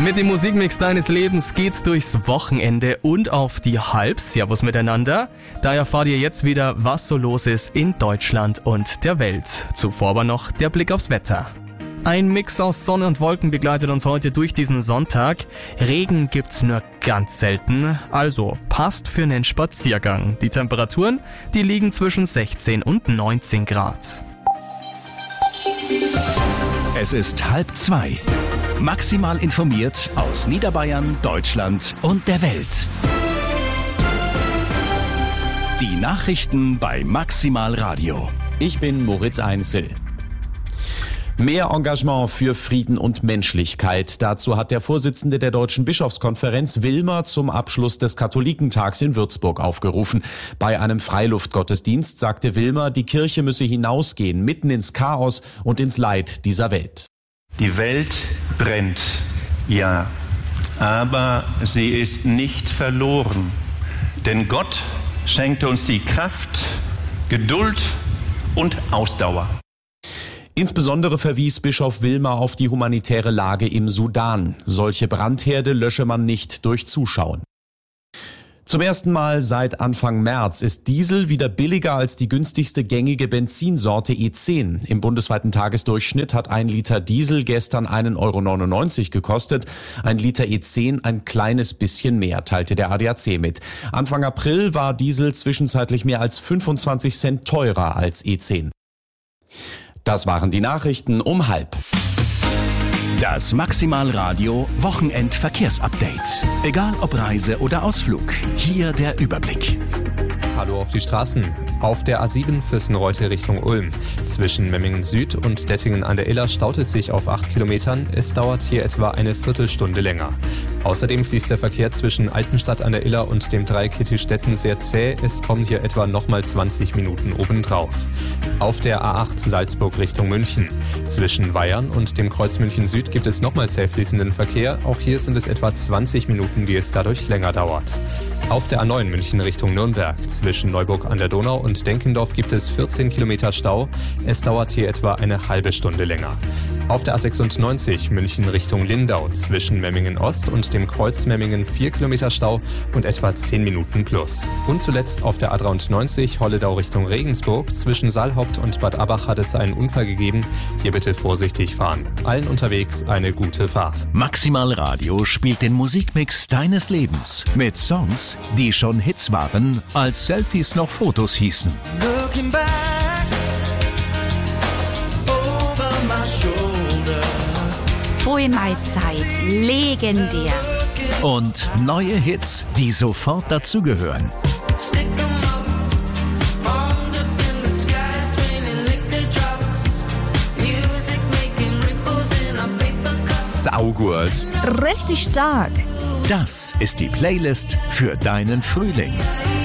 Mit dem Musikmix deines Lebens geht's durchs Wochenende und auf die Halb. Servus miteinander. Da erfahrt ihr jetzt wieder, was so los ist in Deutschland und der Welt. Zuvor aber noch der Blick aufs Wetter. Ein Mix aus Sonne und Wolken begleitet uns heute durch diesen Sonntag. Regen gibt's nur ganz selten, also passt für einen Spaziergang. Die Temperaturen, die liegen zwischen 16 und 19 Grad. Es ist 1:30. Maximal informiert aus Niederbayern, Deutschland und der Welt. Die Nachrichten bei Maximal Radio. Ich bin Moritz Einzel. Mehr Engagement für Frieden und Menschlichkeit. Dazu hat der Vorsitzende der Deutschen Bischofskonferenz Willmer zum Abschluss des Katholikentags in Würzburg aufgerufen. Bei einem Freiluftgottesdienst sagte Willmer, die Kirche müsse hinausgehen, mitten ins Chaos und ins Leid dieser Welt. Die Welt brennt, ja, aber sie ist nicht verloren. Denn Gott schenkte uns die Kraft, Geduld und Ausdauer. Insbesondere verwies Bischof Willmer auf die humanitäre Lage im Sudan. Solche Brandherde lösche man nicht durch Zuschauen. Zum ersten Mal seit Anfang März ist Diesel wieder billiger als die günstigste gängige Benzinsorte E10. Im bundesweiten Tagesdurchschnitt hat ein Liter Diesel gestern 1,99 € gekostet. Ein Liter E10 ein kleines bisschen mehr, teilte der ADAC mit. Anfang April war Diesel zwischenzeitlich mehr als 25 Cent teurer als E10. Das waren die Nachrichten um 1:30. Das Maximal Radio Wochenendverkehrsupdate. Egal ob Reise oder Ausflug, hier der Überblick. Hallo auf die Straßen. Auf der A7 Füssen-Reute Richtung Ulm. Zwischen Memmingen Süd und Dettingen an der Iller staut es sich auf 8 Kilometern. Es dauert hier etwa eine Viertelstunde länger. Außerdem fließt der Verkehr zwischen Altenstadt an der Iller und dem Dreieck Kittistetten sehr zäh. Es kommen hier etwa nochmal 20 Minuten obendrauf. Auf der A8 Salzburg Richtung München. Zwischen Weyern und dem Kreuz München Süd gibt es nochmal zäh fließenden Verkehr. Auch hier sind es etwa 20 Minuten, die es dadurch länger dauert. Auf der A9 München Richtung Nürnberg. Zwischen Neuburg an der Donau und Denkendorf gibt es 14 Kilometer Stau. Es dauert hier etwa eine halbe Stunde länger. Auf der A96 München Richtung Lindau. Zwischen Memmingen Ost und dem Kreuz Memmingen 4 Kilometer Stau und etwa 10 Minuten plus. Und zuletzt auf der A93 Holledau Richtung Regensburg. Zwischen Saalhaupt und Bad Abach hat es einen Unfall gegeben. Hier bitte vorsichtig fahren. Allen unterwegs eine gute Fahrt. Maximal Radio spielt den Musikmix deines Lebens mit Songs, die schon Hits waren, als Selfies noch Fotos hießen. Looking back over my shoulder. Vollmahlzeit, legendär. Und neue Hits, die sofort dazugehören. Saugut. Richtig stark. Das ist die Playlist für deinen Frühling.